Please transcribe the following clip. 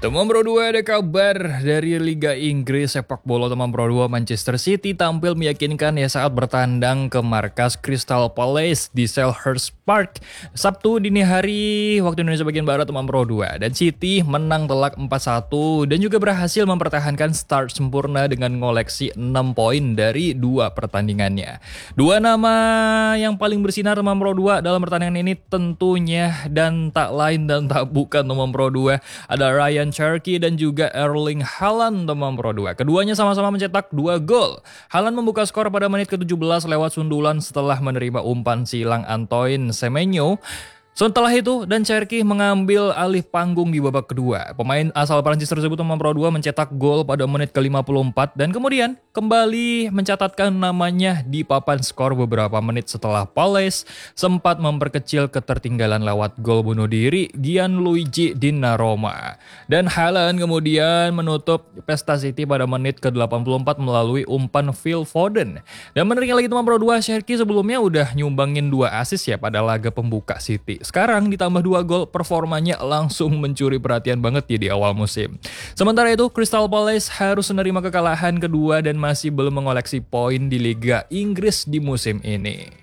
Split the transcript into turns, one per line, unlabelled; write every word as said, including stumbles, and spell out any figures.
Teman Pro dua, ada kabar dari Liga Inggris sepak bola. Teman Pro dua, Manchester City tampil meyakinkan ya saat bertandang ke markas Crystal Palace di Selhurst Park Sabtu dini hari waktu Indonesia bagian barat. Teman Pro dua, dan City menang telak empat satu dan juga berhasil mempertahankan start sempurna dengan ngoleksi enam poin dari dua pertandingannya. Dua nama yang paling bersinar Teman Pro dua dalam pertandingan ini tentunya dan tak lain dan tak bukan Teman Pro dua ada Ryan Cherky dan juga Erling Haaland Teman Pro dua. Keduanya sama-sama mencetak dua gol. Haaland membuka skor pada menit ke tujuh belas lewat sundulan setelah menerima umpan silang Antoine Semenyo. Setelah itu, dan Cherky mengambil alih panggung di babak kedua. Pemain asal Prancis tersebut Teman Pro dua mencetak gol pada menit ke lima puluh empat dan kemudian kembali mencatatkan namanya di papan skor beberapa menit setelah Palace sempat memperkecil ketertinggalan lewat gol bunuh diri Gianluigi Donnarumma. Dan Haaland kemudian menutup pesta City pada menit ke delapan puluh empat melalui umpan Phil Foden. Dan menariknya lagi Teman Pro dua, Cherky sebelumnya udah nyumbangin dua assist ya pada laga pembuka City. Sekarang ditambah dua gol, performanya langsung mencuri perhatian banget ya di awal musim. Sementara itu, Crystal Palace harus menerima kekalahan kedua dan masih belum mengoleksi poin di Liga Inggris di musim ini.